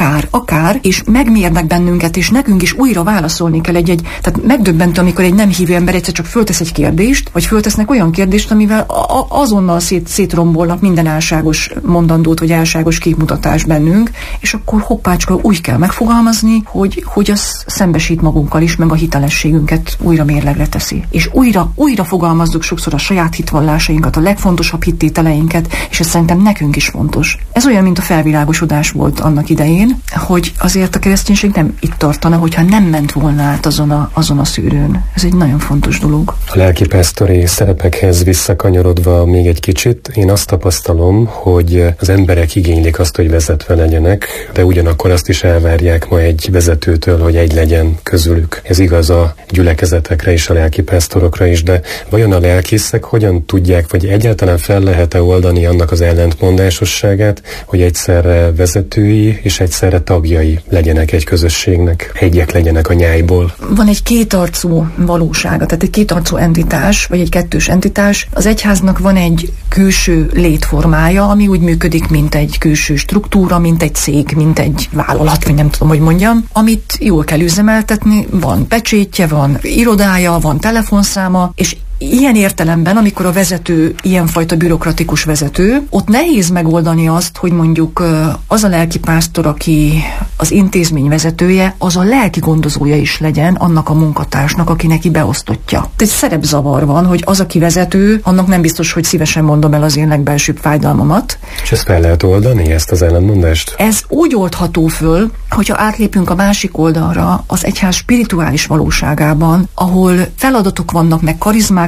Akár, és megmérnek bennünket, és nekünk is újra válaszolni kell tehát megdöbbentő, amikor egy nem hívő ember egyszer csak föltesz egy kérdést, vagy föltesznek olyan kérdést, amivel azonnal szétrombolnak minden álságos mondandót, vagy álságos képmutatást bennünk, és akkor hoppácska úgy kell megfogalmazni, hogy az szembesít magunkkal is, meg a hitelességünket újra mérlegre teszi. És újra fogalmazzuk sokszor a saját hitvallásainkat, a legfontosabb hittételeinket, és ez szerintem nekünk is fontos. Ez olyan, mint a felvilágosodás volt annak idején, hogy azért a kereszténység nem itt tartana, hogyha nem ment volna át azon a szűrőn. Ez egy nagyon fontos dolog. A lelkipásztori szerepekhez visszakanyarodva még egy kicsit, én azt tapasztalom, hogy az emberek igénylik azt, hogy vezetve legyenek, de ugyanakkor azt is elvárják ma egy vezetőtől, hogy egy legyen közülük. Ez igaz a gyülekezetekre és a lelkipásztorokra is, de vajon a lelkészek hogyan tudják, vagy egyáltalán fel lehet-e oldani annak az ellentmondásosságát, hogy egyszerre vezetői és egyszerre tagjai legyenek egy közösségnek, egyek legyenek a nyájból? Van egy kétarcú valósága, tehát egy kétarcú entitás, vagy egy kettős entitás. Az egyháznak van egy külső létformája, ami úgy működik, mint egy külső struktúra, mint egy cég, mint egy vállalat, vagy nem tudom, hogy mondjam, amit jól kell üzemeltetni, van pecsétje, van irodája, van telefonszáma, és ilyen értelemben, amikor a vezető ilyenfajta bürokratikus vezető, ott nehéz megoldani azt, hogy mondjuk az a lelkipásztor, aki az intézmény vezetője, az a lelki gondozója is legyen annak a munkatársnak, aki neki beosztottja. Egy szerepzavar van, hogy az, aki vezető, annak nem biztos, hogy szívesen mondom el az én legbelsőbb fájdalmamat. És ezt fel lehet oldani, ezt az ellentmondást? Ez úgy oldható föl, hogyha átlépünk a másik oldalra, az egyház spirituális valóságában, ahol feladatok vannak, meg karizmák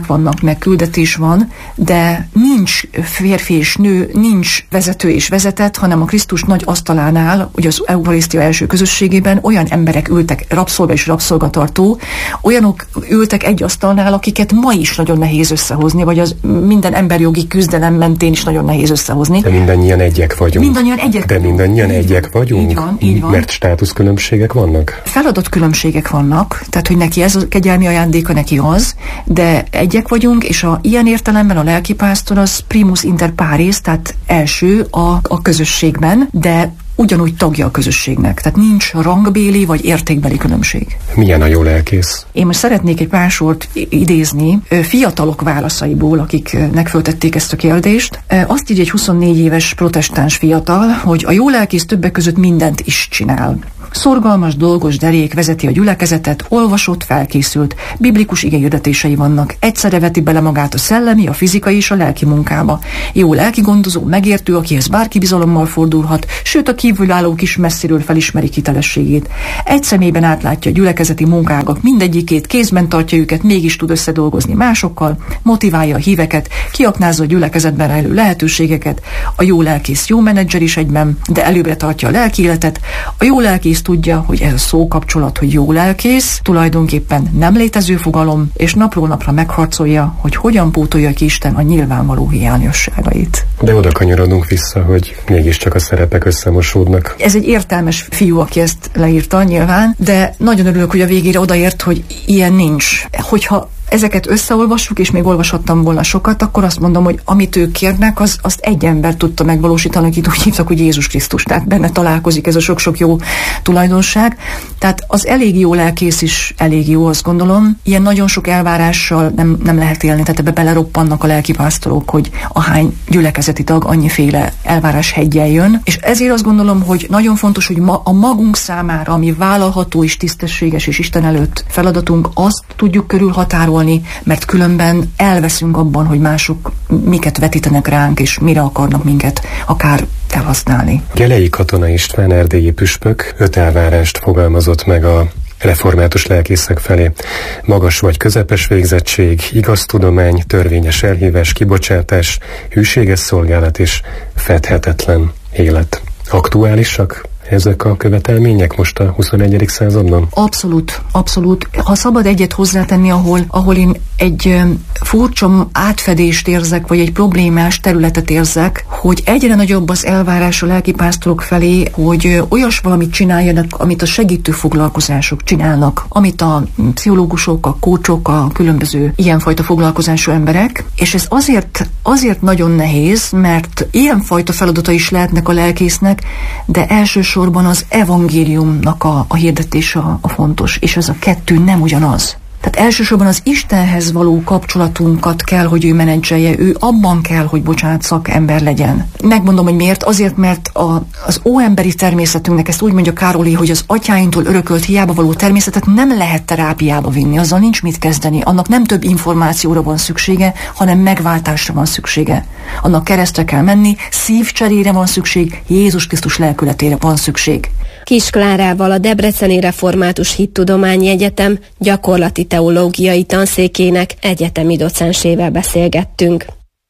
munkák vannak, meg küldetés van, de nincs férfi és nő, nincs vezető és vezetett, hanem a Krisztus nagy asztalánál, ugye az Eucharisztia első közösségében olyan emberek ültek, rabszolga és rabszolgatartó, olyanok ültek egy asztalnál, akiket ma is nagyon nehéz összehozni, vagy az minden emberjogi küzdelem mentén is nagyon nehéz összehozni. De mindannyian egyek vagyunk. Mindannyian egyek vagyunk? Így van. Mert státuszkülönbségek vannak? Feladatkülönbségek vannak, tehát hogy neki ez a kegyelmi ajándéka, neki az, de egyek vagyunk, és ilyen értelemben a lelkipásztor az primus inter pares, tehát első a közösségben, de ugyanúgy tagja a közösségnek. Tehát nincs rangbéli vagy értékbeli különbség. Milyen a jó lelkész? Én most szeretnék egy pár sort idézni fiatalok válaszaiból, akiknek föltették ezt a kérdést. Azt így egy 24 éves protestáns fiatal, hogy a jó lelkész többek között mindent is csinál. Szorgalmas, dolgos, derék, vezeti a gyülekezetet, olvasott, felkészült, biblikus igehhirdetései vannak, egyszerre veti bele magát a szellemi, a fizikai és a lelki munkába. Jó lelkigondozó, megértő, akihez bárki bizalommal fordulhat, sőt a kívülállók is messziről felismerik hitelességét. Egy személyben átlátja a gyülekezeti munkákat mindegyikét, kézben tartja őket, mégis tud összedolgozni másokkal, motiválja a híveket, kiaknázza a gyülekezetben rejlő lehetőségeket. A jó lelkész jó menedzser is egyben, de előbbre tartja a lelki életet. A jó lelkész tudja, hogy ez a szókapcsolat, hogy jó lelkész, tulajdonképpen nem létező fogalom, és napról napra megharcolja, hogy hogyan pótolja ki Isten a nyilvánvaló hiányosságait. De oda kanyarodunk vissza, hogy mégiscsak a szerepek összemosódnak. Ez egy értelmes fiú, aki ezt leírta nyilván, de nagyon örülök, hogy a végére odaért, hogy ilyen nincs. Hogyha ezeket összeolvassuk, és még olvashattam volna sokat, akkor azt mondom, hogy amit ők kérnek, azt egy ember tudta megvalósítani, akit úgy hívtak, hogy Jézus Krisztus. Tehát benne találkozik ez a sok-sok jó tulajdonság. Tehát az elég jó lelkész is elég jó, azt gondolom. Ilyen nagyon sok elvárással nem lehet élni, tehát ebbe beleroppannak a lelkipásztorok, hogy ahány gyülekezeti tag annyiféle elvárás heggyel jön. És ezért azt gondolom, hogy nagyon fontos, hogy a magunk számára, ami vállalható és tisztességes és Isten előtt feladatunk, azt tudjuk körülhatárolni, mert különben elveszünk abban, hogy mások miket vetítenek ránk, és mire akarnak minket akár elhasználni. Gelei Katona István erdélyi püspök 5 elvárást fogalmazott meg a református lelkészek felé. Magas vagy közepes végzettség, igaz tudomány, törvényes elhívás, kibocsátás, hűséges szolgálat és fedhetetlen élet. Aktuálisak ezek a követelmények most a 21. században? Abszolút, abszolút. Ha szabad egyet hozzátenni, ahol én egy furcsa átfedést érzek, vagy egy problémás területet érzek, hogy egyre nagyobb az elvárás a lelkipásztorok felé, hogy olyas valamit csináljanak, amit a segítő foglalkozások csinálnak, amit a pszichológusok, a kócsok, a különböző ilyenfajta foglalkozású emberek, és ez azért nagyon nehéz, mert ilyenfajta feladata is lehetnek a lelkésznek, de elsősorban az evangéliumnak a hirdetése a fontos, és ez a kettő nem ugyanaz. Tehát elsősorban az Istenhez való kapcsolatunkat kell, hogy ő menedzselje, ő abban kell, hogy bocsánat, szakember legyen. Megmondom, hogy miért. Azért, mert az óemberi természetünknek, ezt úgy mondja Károli, hogy az atyáinktól örökölt hiába való természetet nem lehet terápiába vinni, azzal nincs mit kezdeni. Annak nem több információra van szüksége, hanem megváltásra van szüksége. Annak keresztre kell menni, szívcserére van szükség, Jézus Krisztus lelkületére van szükség. Kis Klárával, a Debreceni Református Hittudományi Egyetem gyakorlati teológiai tanszékének egyetemi docensével beszélgettünk.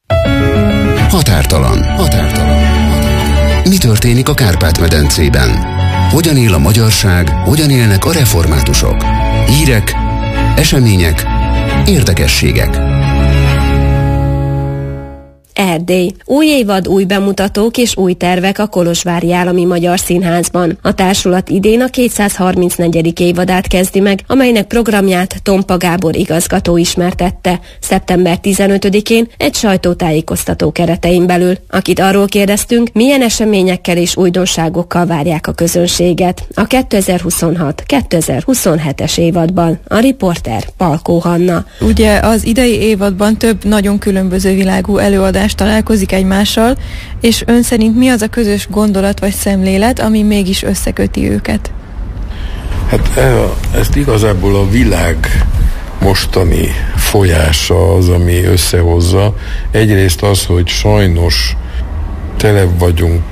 Határtalan. Mi történik a Kárpát-medencében? Hogyan él a magyarság, hogyan élnek a reformátusok? Hírek, események, érdekességek. Erdély. Új évad, új bemutatók és új tervek a Kolozsvári Állami Magyar Színházban. A társulat idén a 234. évadát kezdi meg, amelynek programját Tompa Gábor igazgató ismertette szeptember 15-én egy sajtótájékoztató keretein belül, akit arról kérdeztünk, milyen eseményekkel és újdonságokkal várják a közönséget a 2026-2027-es évadban. A riporter Palkó Hanna. Ugye az idei évadban több nagyon különböző világú előadás találkozik egymással, és ön szerint mi az a közös gondolat vagy szemlélet, ami mégis összeköti őket? Hát ezt igazából a világ mostani folyása az, ami összehozza. Egyrészt az, hogy sajnos tele vagyunk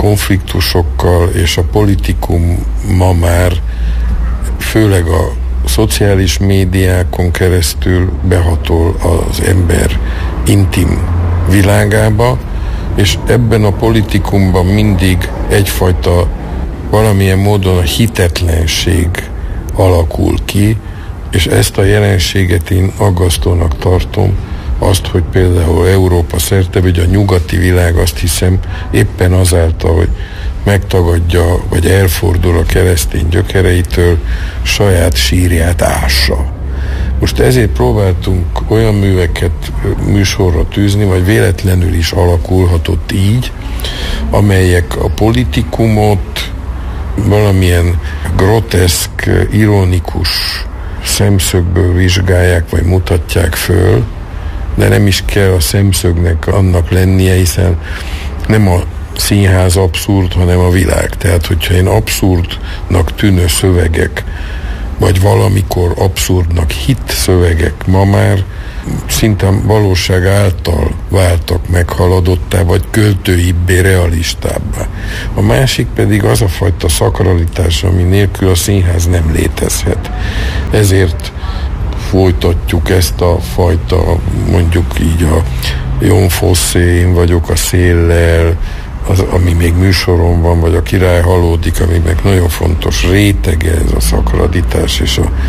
konfliktusokkal, és a politikum ma már főleg az szociális médiákon keresztül behatol az ember intim világába, és ebben a politikumban mindig egyfajta valamilyen módon a hitetlenség alakul ki, és ezt a jelenséget én aggasztónak tartom, azt, hogy például Európa szerte, vagy a nyugati világ, azt hiszem éppen azáltal, hogy megtagadja, vagy elfordul a keresztény gyökereitől, saját sírját ássa. Most ezért próbáltunk olyan műveket műsorra tűzni, vagy véletlenül is alakulhatott így, amelyek a politikumot valamilyen groteszk, ironikus szemszögből vizsgálják, vagy mutatják föl, de nem is kell a szemszögnek annak lennie, hiszen nem a színház abszurd, hanem a világ. Tehát, hogyha én abszurdnak tűnő szövegek, vagy valamikor abszurdnak hitt szövegek ma már szinte valóság által váltak meghaladottá, vagy költőibbé, realistábbá. A másik pedig az a fajta szakralitás, ami nélkül a színház nem létezhet. Ezért folytatjuk ezt a fajta, mondjuk így a Jon Fosse, Én vagyok a széllel, ami még műsoron van, vagy a Király halódik, aminek nagyon fontos rétege ez a szakralitás,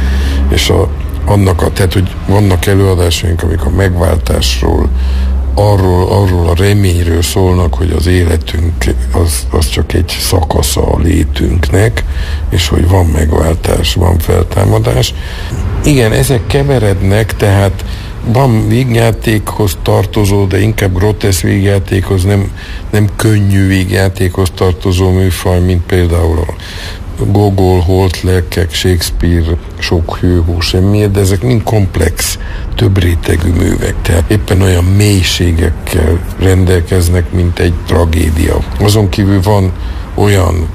tehát, hogy vannak előadásaink, amik a megváltásról, arról a reményről szólnak, hogy az életünk az csak egy szakasza a létünknek, és hogy van megváltás, van feltámadás. Igen, ezek keverednek, tehát van vígjátékhoz tartozó, de inkább groteszk vígjátékhoz, nem könnyű vígjátékhoz tartozó műfaj, mint például a Gogol, Holt lelkek, Shakespeare, sok hőhó, semmiért, de ezek mind komplex, több rétegű művek, tehát éppen olyan mélységekkel rendelkeznek, mint egy tragédia. Azon kívül van olyan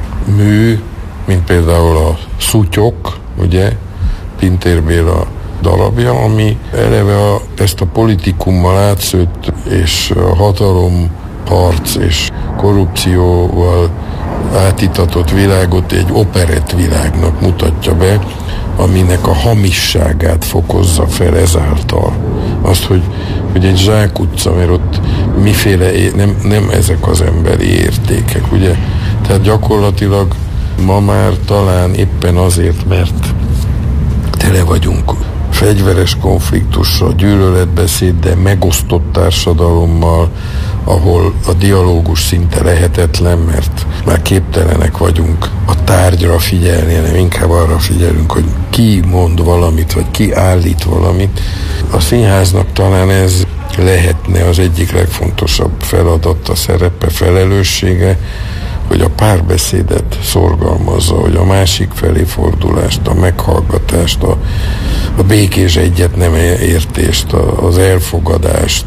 mű, mint például a Szutyok, ugye, Pintér Béla darabja, ami eleve ezt a politikummal átszőtt, és a hatalomharc és korrupcióval átitatott világot egy operett világnak mutatja be, aminek a hamisságát fokozza fel ezáltal. Azt, hogy egy zsákutca, mert ott miféle, nem ezek az emberi értékek, ugye? Tehát gyakorlatilag ma már talán éppen azért, mert tele vagyunk fegyveres konfliktussal, gyűlöletbeszéddel, megosztott társadalommal, ahol a dialógus szinte lehetetlen, mert már képtelenek vagyunk a tárgyra figyelni, hanem inkább arra figyelünk, hogy ki mond valamit, vagy ki állít valamit. A színháznak talán ez lehetne az egyik legfontosabb feladata, szerepe, felelőssége, hogy a párbeszédet szorgalmazza, hogy a másik felé fordulást, a meghallgatást, a békés egyet nem értést, az elfogadást,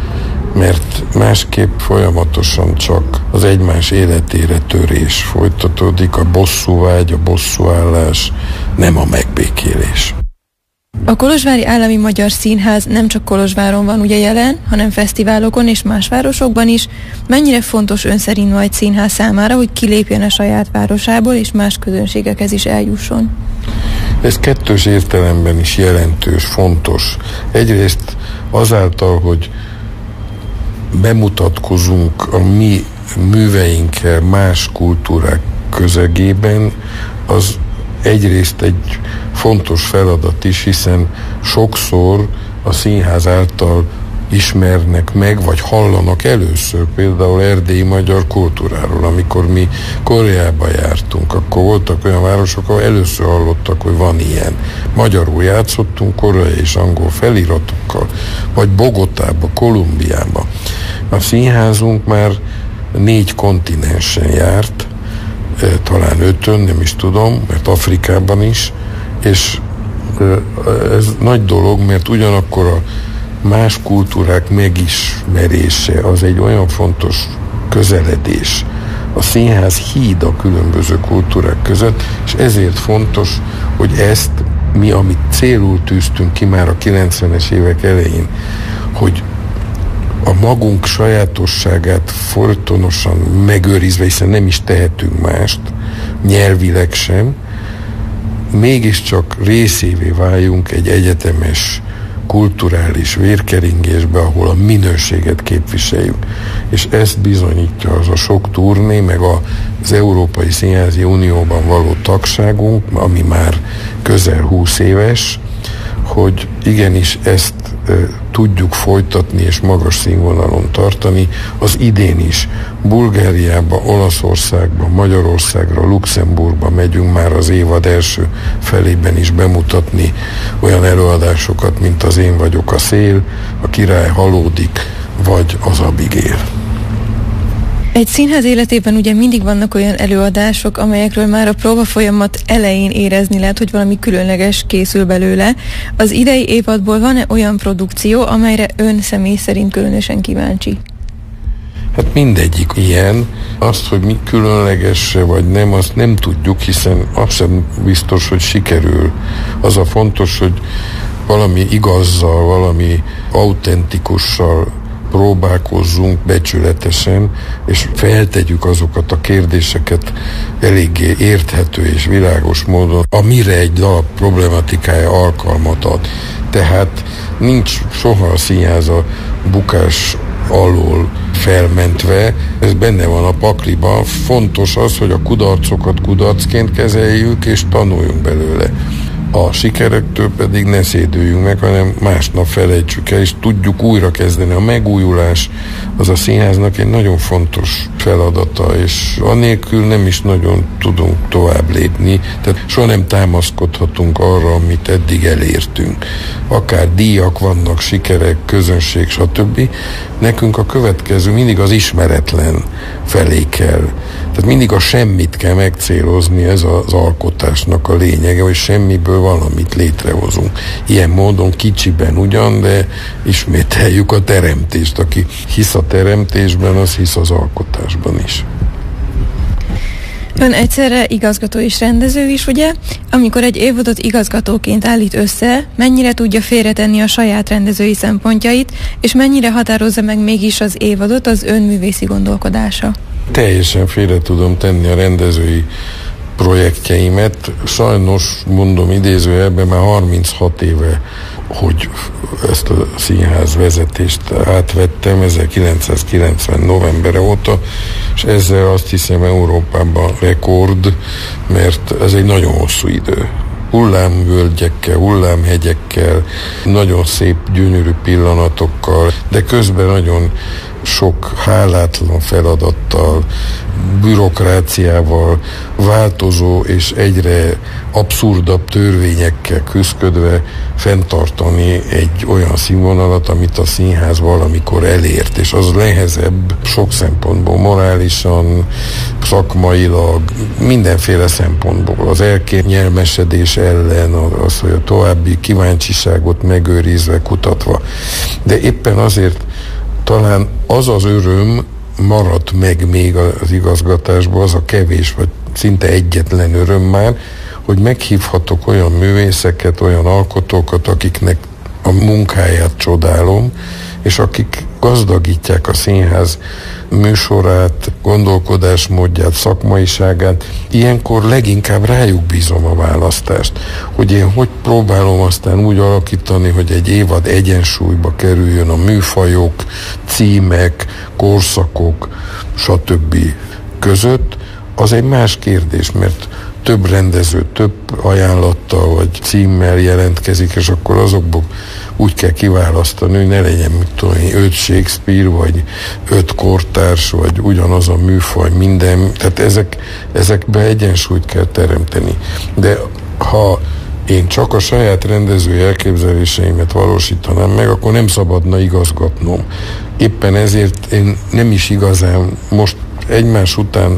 mert másképp folyamatosan csak az egymás életére törés folytatódik, a bosszúvágy, a bosszúállás, nem a megbékélés. A Kolozsvári Állami Magyar Színház nem csak Kolozsváron van ugye jelen, hanem fesztiválokon és más városokban is. Mennyire fontos ön szerint majd színház számára, hogy kilépjen a saját városából és más közönségekhez is eljusson? Ez kettős értelemben is jelentős, fontos. Egyrészt azáltal, hogy bemutatkozunk a mi műveinkkel más kultúrák közegében, az egyrészt egy fontos feladat is, hiszen sokszor a színház által ismernek meg, vagy hallanak először például erdélyi magyar kultúráról. Amikor mi Koreába jártunk, akkor voltak olyan városok, ahol először hallottak, hogy van ilyen. Magyarul játszottunk koreai és angol feliratokkal, vagy Bogotába, Kolumbiába. A színházunk már 4 kontinensen járt, talán 5-ön, nem is tudom, mert Afrikában is, és ez nagy dolog, mert ugyanakkor a más kultúrák megismerése az egy olyan fontos közeledés. A színház híd a különböző kultúrák között, és ezért fontos, hogy ezt mi, amit célul tűztünk ki már a 90-es évek elején, hogy a magunk sajátosságát folytonosan megőrizve, hiszen nem is tehetünk mást, nyelvileg sem, mégiscsak részévé váljunk egy egyetemes kulturális vérkeringésbe, ahol a minőséget képviseljük. És ezt bizonyítja az a sok turné, meg az Európai Színházi Unióban való tagságunk, ami már közel 20 éves, hogy igenis ezt tudjuk folytatni és magas színvonalon tartani. Az idén is Bulgáriába, Olaszországba, Magyarországra, Luxemburgba megyünk már az évad első felében is bemutatni olyan előadásokat, mint az Én vagyok a szél, a Király halódik, vagy az Abigail. Egy színház életében ugye mindig vannak olyan előadások, amelyekről már a próbafolyamat elején érezni lehet, hogy valami különleges készül belőle. Az idei évadból van-e olyan produkció, amelyre ön személy szerint különösen kíváncsi? Hát mindegyik ilyen. Azt, hogy mi különleges vagy nem, azt nem tudjuk, hiszen az sem biztos, hogy sikerül. Az a fontos, hogy valami igazzal, valami autentikussal próbálkozzunk becsületesen, és feltegyük azokat a kérdéseket eléggé érthető és világos módon, amire egy darab problematikája alkalmat ad. Tehát nincs soha a színház a bukás alól felmentve, ez benne van a pakliban. Fontos az, hogy a kudarcokat kudarcként kezeljük, és tanuljunk belőle. A sikerektől pedig ne szédüljünk meg, hanem másnap felejtsük el, és tudjuk újra kezdeni. A megújulás az a színháznak egy nagyon fontos feladata, és annélkül nem is nagyon tudunk tovább lépni, tehát soha nem támaszkodhatunk arra, amit eddig elértünk. Akár díjak vannak, sikerek, közönség, stb. Nekünk a következő mindig az ismeretlen felé kell. Tehát mindig a semmit kell megcélozni, ez az alkotásnak a lényege, hogy semmiből valamit létrehozunk. Ilyen módon kicsiben ugyan, de ismételjük a teremtést. Aki hisz a teremtésben, az hisz az alkotásban is. Ön egyszerre igazgató és rendező is, ugye? Amikor egy évadot igazgatóként állít össze, mennyire tudja félretenni a saját rendezői szempontjait, és mennyire határozza meg mégis az évadot az ön művészi gondolkodása? Teljesen félre tudom tenni a rendezői projektjeimet. Sajnos, mondom idézőjelben, már 36 éve, hogy ezt a színház vezetést átvettem, 1990 novembere óta, és ezzel azt hiszem Európában rekord, mert ez egy nagyon hosszú idő. Hullámvölgyekkel, hullámhegyekkel, nagyon szép, gyönyörű pillanatokkal, de közben nagyon sok hálátlan feladattal, bürokráciával, változó és egyre abszurdabb törvényekkel küszködve fenntartani egy olyan színvonalat, amit a színház valamikor elért, és az nehezebb sok szempontból, morálisan, szakmailag, mindenféle szempontból. Az elkényelmesedés ellen, az, hogy a további kíváncsiságot megőrizve, kutatva. De éppen azért talán az az öröm maradt meg még az igazgatásban, az a kevés, vagy szinte egyetlen öröm már, hogy meghívhatok olyan művészeket, olyan alkotókat, akiknek a munkáját csodálom, és akik gazdagítják a színház műsorát, gondolkodásmódját, szakmaiságát. Ilyenkor leginkább rájuk bízom a választást, hogy én hogy próbálom aztán úgy alakítani, hogy egy évad egyensúlyba kerüljön a műfajok, címek, korszakok, stb. Között. Az egy más kérdés, mert több rendező, több ajánlattal vagy címmel jelentkezik, és akkor azokból úgy kell kiválasztani, hogy ne legyen, mit tudom én, 5 Shakespeare, vagy 5 kortárs, vagy ugyanaz a műfaj, minden. Tehát ezekbe egyensúlyt kell teremteni. De ha én csak a saját rendezői elképzeléseimet valósítanám meg, akkor nem szabadna igazgatnom. Éppen ezért én nem is igazán most egymás után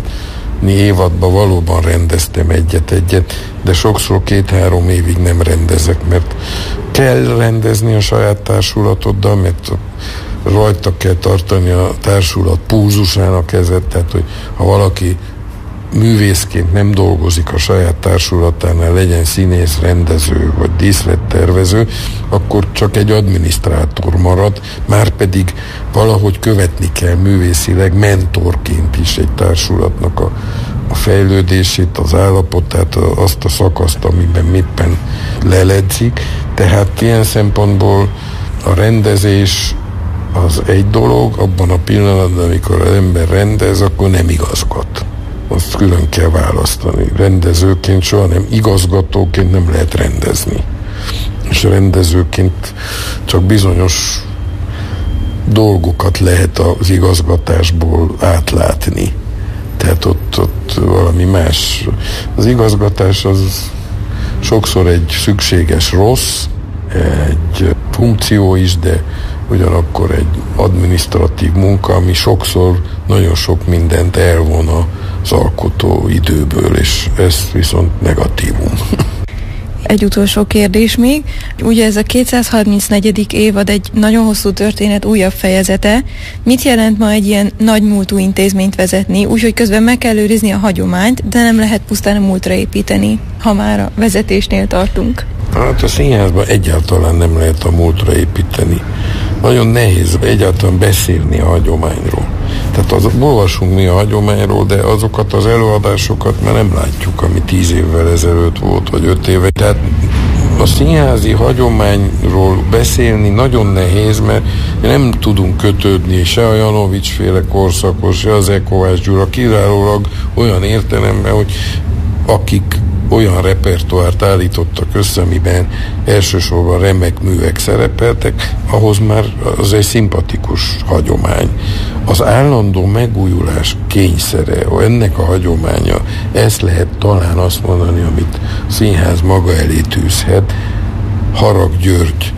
évadban valóban rendeztem egyet-egyet, de sokszor 2-3 évig nem rendezek, mert kell rendezni a saját társulatoddal, mert rajta kell tartani a társulat pulzusán a kezet, tehát hogy ha valaki művészként nem dolgozik a saját társulatánál, legyen színész, rendező vagy díszlettervező, akkor csak egy adminisztrátor marad, márpedig valahogy követni kell művészileg mentorként is egy társulatnak a fejlődését, az állapotát, azt a szakaszt, amiben éppen leledzik. Tehát ilyen szempontból a rendezés az egy dolog, abban a pillanatban, amikor az ember rendez, akkor nem igazgat. Azt külön kell választani. Rendezőként soha nem, igazgatóként nem lehet rendezni. És rendezőként csak bizonyos dolgokat lehet az igazgatásból átlátni. Tehát ott valami más. Az igazgatás az sokszor egy szükséges rossz, egy funkció is, de ugyanakkor egy adminisztratív munka, ami sokszor nagyon sok mindent elvon az alkotó időből, és ez viszont negatívum. Egy utolsó kérdés még. Ugye ez a 234. évad egy nagyon hosszú történet újabb fejezete. Mit jelent ma egy ilyen nagy múltú intézményt vezetni, úgyhogy közben meg kell őrizni a hagyományt, de nem lehet pusztán a múltra építeni, ha már a vezetésnél tartunk? Hát a színházban egyáltalán nem lehet a múltra építeni. Nagyon nehéz egyáltalán beszélni a hagyományról. Tehát olvasunk mi a hagyományról, de azokat az előadásokat már nem látjuk, ami 10 évvel ezelőtt volt, vagy 5 éve. Tehát a színházi hagyományról beszélni nagyon nehéz, mert nem tudunk kötődni se a Janovics-féle korszakhoz, se az Kovács Gyula, kizárólag olyan értelemben, hogy akik olyan repertoárt állítottak össze, amiben elsősorban remek művek szerepeltek, ahhoz már az egy szimpatikus hagyomány. Az állandó megújulás kényszere, ennek a hagyománya, ezt lehet talán azt mondani, amit a színház maga elé tűzhet. Harag György,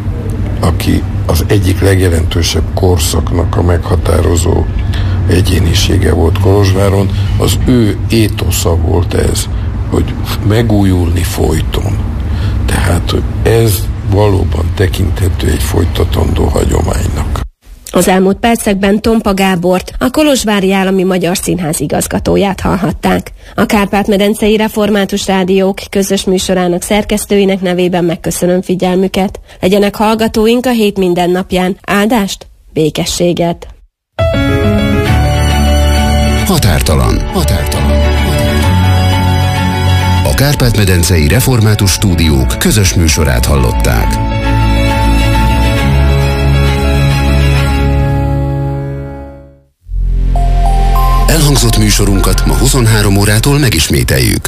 aki az egyik legjelentősebb korszaknak a meghatározó egyénisége volt Kolozsváron, az ő étosza volt ez, hogy megújulni folyton. Tehát, hogy ez valóban tekinthető egy folytatandó hagyománynak. Az elmúlt percekben Tompa Gábort, a Kolozsvári Állami Magyar Színház igazgatóját hallhatták. A Kárpát-medencei Református Rádiók közös műsorának szerkesztőinek nevében megköszönöm figyelmüket. Legyenek hallgatóink a hét minden napján. Áldást, békességet! Határtalan. A Kárpát-medencei Református Stúdiók közös műsorát hallották. Elhangzott műsorunkat ma 23 órától megismételjük.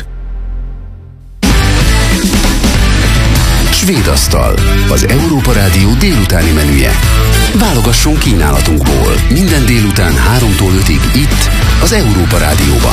Svéd asztal, az Európa Rádió délutáni menüje. Válogassunk kínálatunkból. Minden délután 3-tól 5-ig itt, az Európa Rádióban.